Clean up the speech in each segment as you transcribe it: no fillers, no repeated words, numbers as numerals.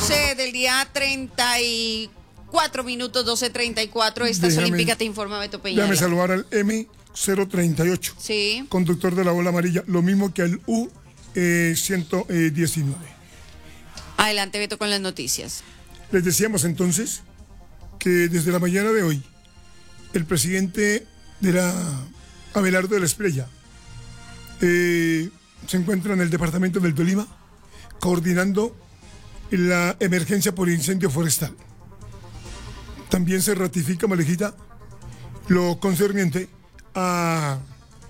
12 del día 34 minutos, 12:34. Estación Olímpica te informa, Beto Peña. Déjame saludar al M038. Sí. Conductor de la bola amarilla, lo mismo que al U119. Adelante, Beto, con las noticias. Les decíamos entonces que desde la mañana de hoy, el presidente de la Abelardo de la Espriella se encuentra en el departamento del Tolima coordinando la emergencia por incendio forestal. También se ratifica, Malejita, lo concerniente a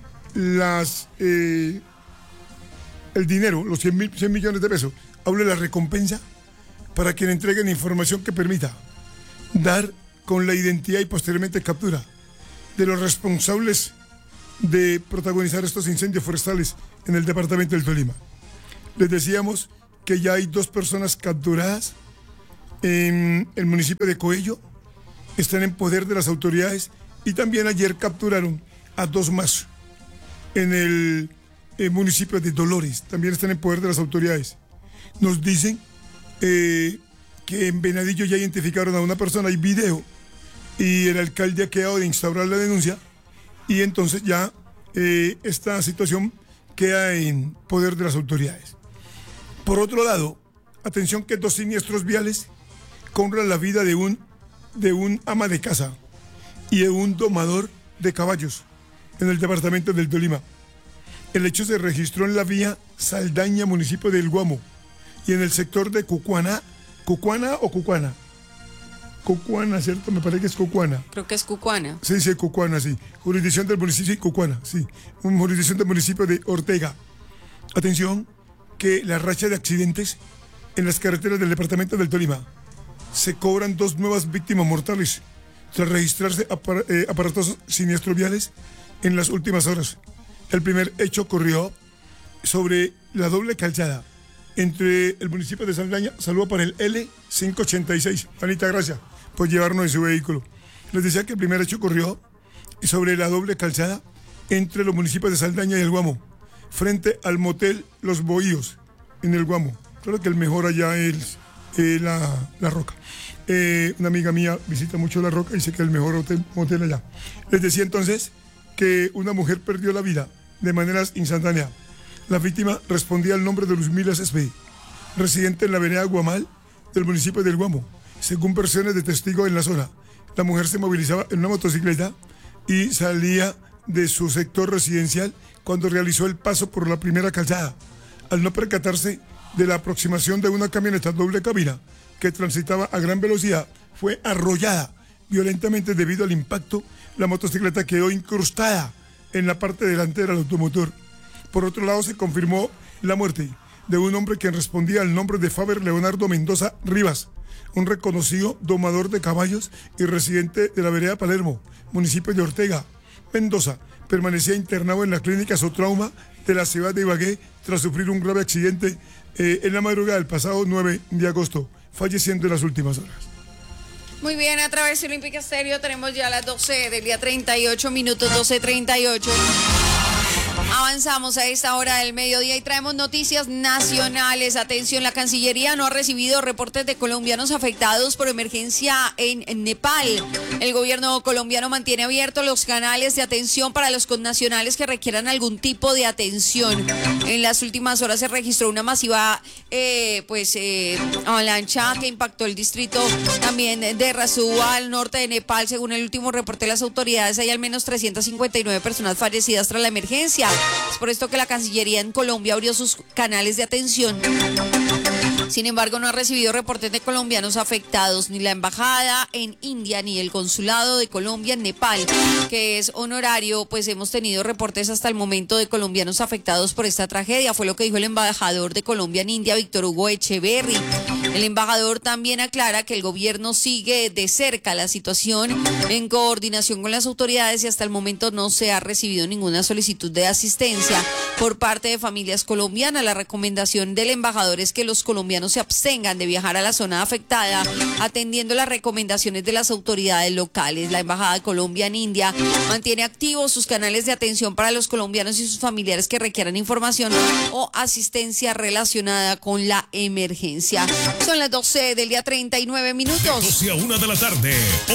el dinero, los 100 millones de pesos. Hablo de la recompensa para quien entreguen información que permita dar con la identidad y posteriormente captura de los responsables de protagonizar estos incendios forestales en el departamento del Tolima. Les decíamos que ya hay 2 personas capturadas en el municipio de Coello, están en poder de las autoridades, y también ayer capturaron a 2 más en el municipio de Dolores, también están en poder de las autoridades. Nos dicen que en Venadillo ya identificaron a una persona, hay video, y el alcalde ha quedado de instaurar la denuncia, y entonces ya esta situación queda en poder de las autoridades. Por otro lado, atención que 2 siniestros viales cobran la vida de un ama de casa y de un domador de caballos en el departamento del Tolima. El hecho se registró en la vía Saldaña, municipio del Guamo, y en el sector de Cucuana, ¿cierto? Me parece que es Cucuana. Creo que es Cucuana. Sí, Cucuana, sí. Jurisdicción del municipio, sí, Cucuana, sí. Jurisdicción del municipio de Ortega. Atención, que la racha de accidentes en las carreteras del departamento del Tolima se cobran 2 nuevas víctimas mortales tras registrarse aparatosos siniestros viales en las últimas horas. El primer hecho ocurrió sobre la doble calzada entre el municipio de Saldaña. Saludo para el L586. Anita, gracias por llevarnos en su vehículo. Les decía que el primer hecho ocurrió sobre la doble calzada entre los municipios de Saldaña y el Guamo, frente al motel Los Bohíos, en el Guamo. Claro que el mejor allá es La Roca. Una amiga mía visita mucho La Roca y dice que es el mejor motel allá. Les decía entonces que una mujer perdió la vida de manera instantánea. La víctima respondía al nombre de Luzmila Céspedes, residente en la avenida Guamal del municipio del Guamo. Según versiones de testigos en la zona, la mujer se movilizaba en una motocicleta y salía de su sector residencial cuando realizó el paso por la primera calzada. Al no percatarse de la aproximación de una camioneta doble cabina que transitaba a gran velocidad, fue arrollada violentamente. Debido al impacto, la motocicleta quedó incrustada en la parte delantera del automotor. Por otro lado, se confirmó la muerte de un hombre quien respondía al nombre de Faber Leonardo Mendoza Rivas, un reconocido domador de caballos y residente de la vereda Palermo, municipio de Ortega. Mendoza permanecía internado en la clínica Sotrauma de la ciudad de Ibagué tras sufrir un grave accidente en la madrugada del pasado 9 de agosto, falleciendo en las últimas horas. Muy bien, a través de Olímpica Estéreo tenemos ya las 12 del día 38 minutos, 12:38. Avanzamos a esta hora del mediodía y traemos noticias nacionales. Atención, la Cancillería no ha recibido reportes de colombianos afectados por emergencia en Nepal. El gobierno colombiano mantiene abiertos los canales de atención para los connacionales que requieran algún tipo de atención. En las últimas horas se registró una masiva avalancha que impactó el distrito también de Rasua, al norte de Nepal. Según el último reporte de las autoridades, hay al menos 359 personas fallecidas tras la emergencia. Es por esto que la Cancillería en Colombia abrió sus canales de atención. Sin embargo, no ha recibido reportes de colombianos afectados, ni la embajada en India, ni el consulado de Colombia en Nepal, que es honorario. Pues hemos tenido reportes hasta el momento de colombianos afectados por esta tragedia. Fue lo que dijo el embajador de Colombia en India, Víctor Hugo Echeverry. El embajador también aclara que el gobierno sigue de cerca la situación en coordinación con las autoridades y hasta el momento no se ha recibido ninguna solicitud de asistencia por parte de familias colombianas. La recomendación del embajador es que los colombianos se abstengan de viajar a la zona afectada, atendiendo las recomendaciones de las autoridades locales. La Embajada de Colombia en India mantiene activos sus canales de atención para los colombianos y sus familiares que requieran información o asistencia relacionada con la emergencia. Son las 12 del día 39 minutos. 12 a 1 de la tarde.